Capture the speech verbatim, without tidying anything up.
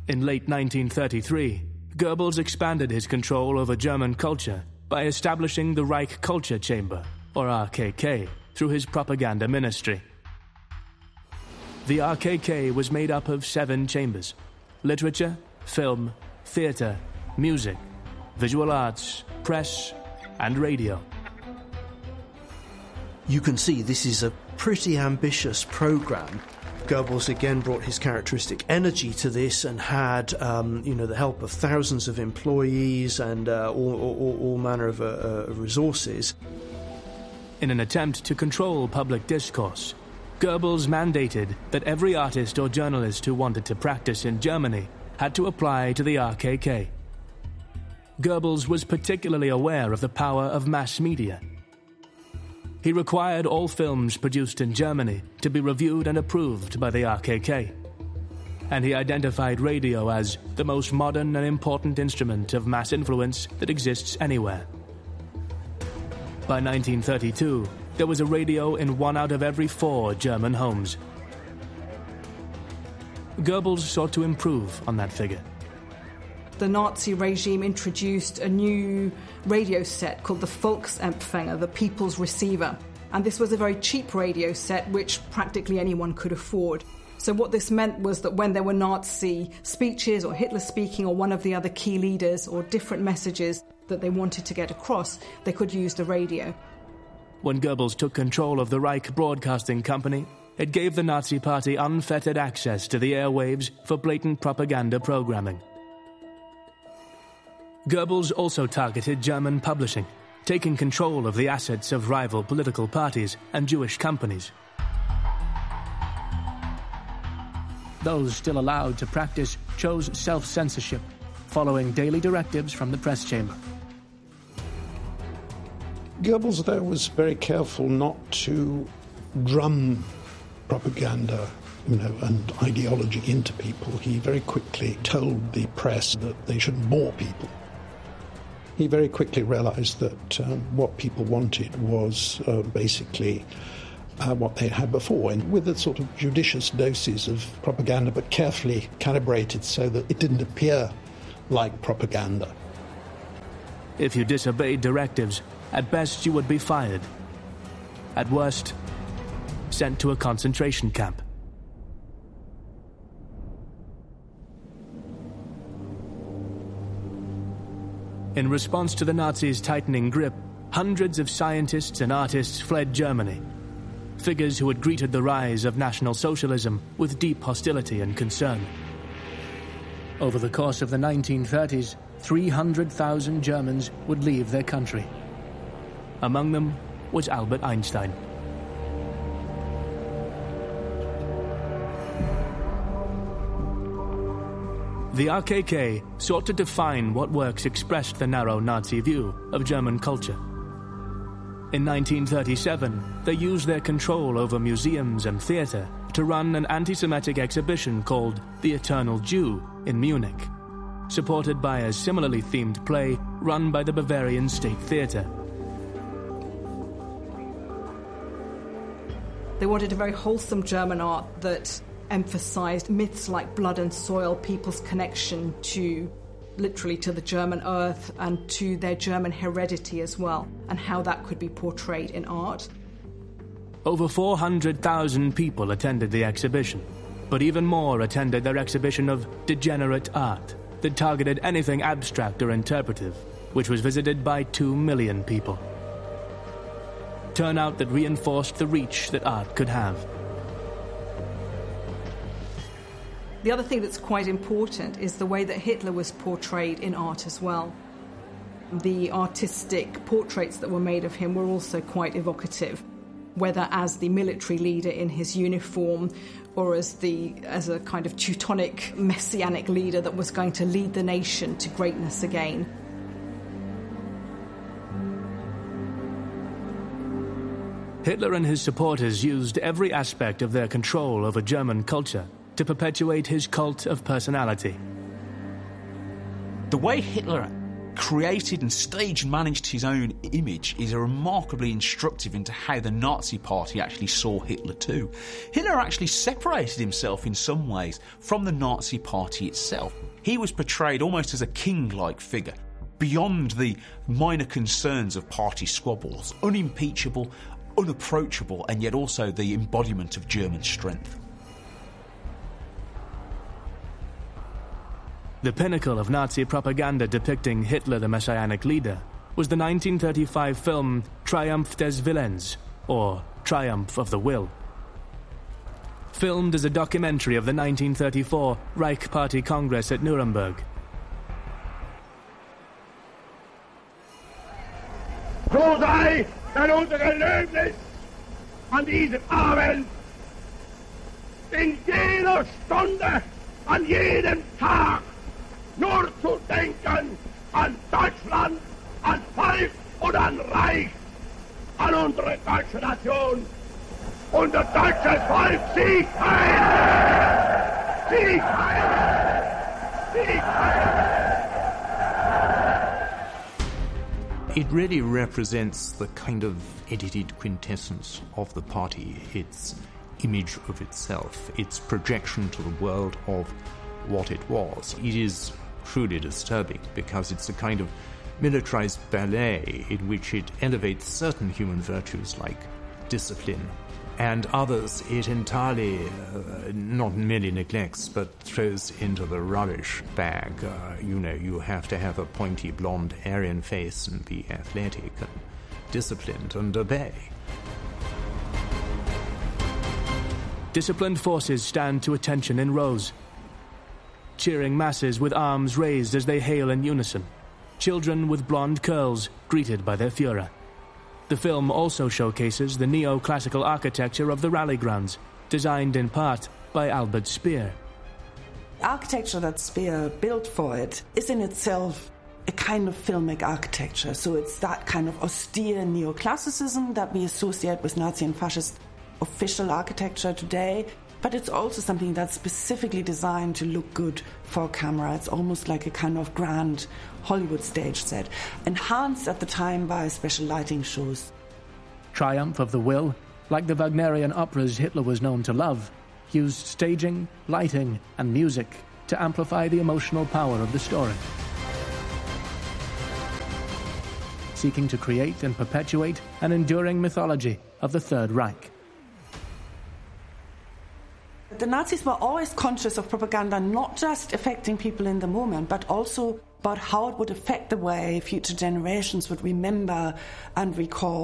In late nineteen thirty-three, Goebbels expanded his control over German culture by establishing the Reich Culture Chamber, or R K K, through his propaganda ministry. The R K K was made up of seven chambers: literature, film, theatre, music, visual arts, press, and radio. You can see this is a pretty ambitious programme. Goebbels again brought his characteristic energy to this and had, um, you know, the help of thousands of employees and uh, all, all, all manner of uh, uh, resources. In an attempt to control public discourse, Goebbels mandated that every artist or journalist who wanted to practice in Germany had to apply to the R K K. Goebbels was particularly aware of the power of mass media. He required all films produced in Germany to be reviewed and approved by the R K K. And he identified radio as the most modern and important instrument of mass influence that exists anywhere. By nineteen thirty-two, there was a radio in one out of every four German homes. Goebbels sought to improve on that figure. The Nazi regime introduced a new radio set called the Volksempfänger, the People's Receiver. And this was a very cheap radio set which practically anyone could afford. So what this meant was that when there were Nazi speeches or Hitler speaking or one of the other key leaders or different messages that they wanted to get across, they could use the radio. When Goebbels took control of the Reich Broadcasting Company, it gave the Nazi Party unfettered access to the airwaves for blatant propaganda programming. Goebbels also targeted German publishing, taking control of the assets of rival political parties and Jewish companies. Those still allowed to practice chose self-censorship, following daily directives from the press chamber. Goebbels, though, was very careful not to drum propaganda, you know, and ideology into people. He very quickly told the press that they should bore people. He very quickly realized that um, what people wanted was uh, basically uh, what they had before, and with a sort of judicious doses of propaganda, but carefully calibrated so that it didn't appear like propaganda. If you disobeyed directives, at best you would be fired. At worst, sent to a concentration camp. In response to the Nazis' tightening grip, hundreds of scientists and artists fled Germany, figures who had greeted the rise of National Socialism with deep hostility and concern. Over the course of the nineteen thirties, three hundred thousand Germans would leave their country. Among them was Albert Einstein. The R K K sought to define what works expressed the narrow Nazi view of German culture. In nineteen thirty-seven, they used their control over museums and theatre to run an anti-Semitic exhibition called The Eternal Jew in Munich, supported by a similarly themed play run by the Bavarian State Theatre. They wanted a very wholesome German art that emphasized myths like blood and soil, people's connection to, literally, to the German earth and to their German heredity as well, and how that could be portrayed in art. Over four hundred thousand people attended the exhibition, but even more attended their exhibition of degenerate art that targeted anything abstract or interpretive, which was visited by two million people. Turnout that reinforced the reach that art could have. The other thing that's quite important is the way that Hitler was portrayed in art as well. The artistic portraits that were made of him were also quite evocative, whether as the military leader in his uniform or as the as a kind of Teutonic messianic leader that was going to lead the nation to greatness again. Hitler and his supporters used every aspect of their control over German culture to perpetuate his cult of personality. The way Hitler created and staged and managed his own image is remarkably instructive into how the Nazi Party actually saw Hitler too. Hitler actually separated himself in some ways from the Nazi Party itself. He was portrayed almost as a king-like figure, beyond the minor concerns of party squabbles, unimpeachable, unapproachable, and yet also the embodiment of German strength. The pinnacle of Nazi propaganda depicting Hitler the Messianic leader was the nineteen thirty-five film Triumph des Willens, or Triumph of the Will. Filmed as a documentary of the nineteen thirty-four Reich Party Congress at Nuremberg. So sei denn unser Gelöbnis an diesem Abend, in jeder Stunde, an jedem Tag, nur zu denken an Deutschland, an Volk und an Reich, an unsere deutsche Nation. Unser deutsches Volk siegt heil! Siegt heil! Siegt heil! It really represents the kind of edited quintessence of the party, its image of itself, its projection to the world of what it was. It is truly disturbing because it's a kind of militarized ballet in which it elevates certain human virtues like discipline, and others it entirely uh, not merely neglects but throws into the rubbish bag. Uh, you know, you have to have a pointy blonde Aryan face and be athletic and disciplined and obey. Disciplined forces stand to attention in rows, cheering masses with arms raised as they hail in unison, children with blonde curls greeted by their Führer. The film also showcases the neoclassical architecture of the rally grounds, designed in part by Albert Speer. Architecture that Speer built for it is in itself a kind of filmic architecture. So it's that kind of austere neoclassicism that we associate with Nazi and fascist official architecture today, but it's also something that's specifically designed to look good for camera. It's almost like a kind of grand Hollywood stage set, enhanced at the time by special lighting shows. Triumph of the Will, like the Wagnerian operas Hitler was known to love, used staging, lighting, and music to amplify the emotional power of the story. Seeking to create and perpetuate an enduring mythology of the Third Reich. The Nazis were always conscious of propaganda not just affecting people in the moment, but also about how it would affect the way future generations would remember and recall